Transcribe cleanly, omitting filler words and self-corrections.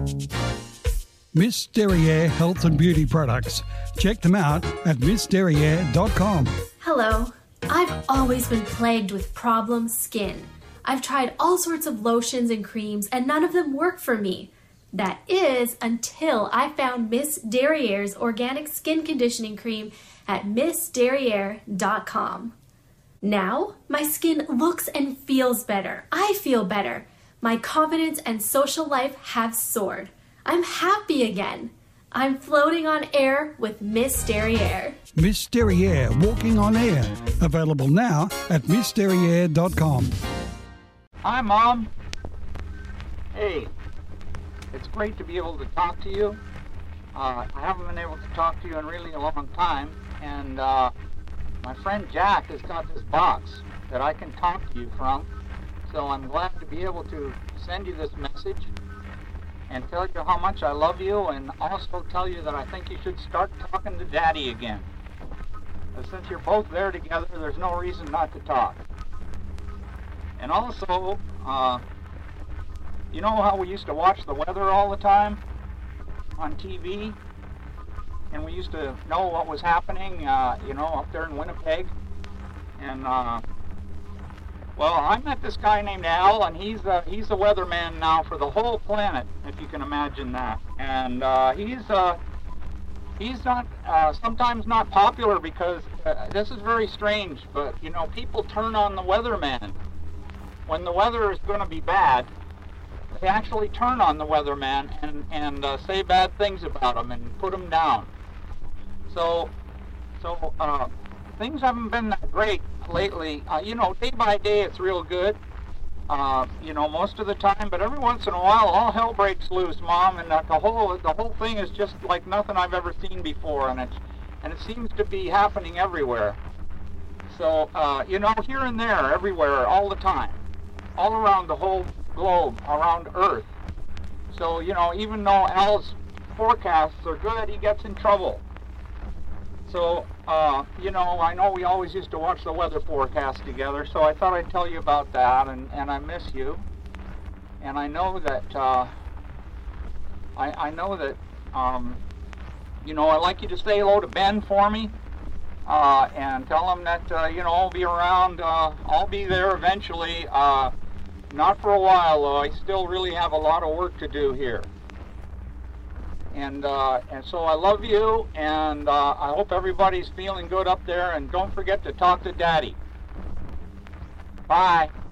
Miss Derriere Health and Beauty Products. Check them out at missderriere.com. Hello. I've always been plagued with problem skin. I've tried all sorts of lotions and creams and none of them work for me. That is until I found Miss Derriere's organic skin conditioning cream at missderriere.com. Now, my skin looks and feels better. I feel better. My confidence and social life have soared. I'm happy again. I'm floating on air with Miss Derriere. Miss Derriere Walking on Air. Available now at missderriere.com. Hi, Mom. Hey, it's great to be able to talk to you. I haven't been able to talk to you in really a long time, and my friend Jack has got this box that I can talk to you from, so I'm glad to be able to send you this message and tell you how much I love you, and also tell you that I think you should start talking to Daddy again. Since you're both there together, there's no reason not to talk. And also, you know how we used to watch the weather all the time on TV? And we used to know what was happening, up there in Winnipeg. And, well, I met this guy named Al, and he's the weatherman now for the whole planet, if you can imagine that. And he's not sometimes not popular because this is very strange, but people turn on the weatherman when the weather is going to be bad. They actually turn on the weatherman and say bad things about him and put him down. So things haven't been that great lately. Day by day it's real good. Most of the time, but every once in a while all hell breaks loose, Mom, and the whole thing is just like nothing I've ever seen before, and it seems to be happening everywhere. So here and there, everywhere, all the time, all around the whole globe, around Earth. So even though Al's forecasts are good, he gets in trouble. So I know we always used to watch the weather forecast together, so I thought I'd tell you about that, and I miss you. And I know that, I'd like you to say hello to Ben for me, and tell him that, I'll be around, I'll be there eventually, not for a while, though. I still really have a lot of work to do here. And so I love you, and I hope everybody's feeling good up there, and don't forget to talk to Daddy. Bye.